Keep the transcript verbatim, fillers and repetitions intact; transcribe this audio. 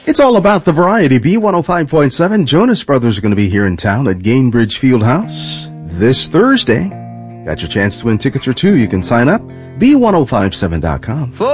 It's all about the variety. B one oh five point seven. Jonas Brothers are going to be here in town at Gainbridge Fieldhouse this Thursday. Got your chance to win tickets or two. You can sign up. B one oh five seven dot com.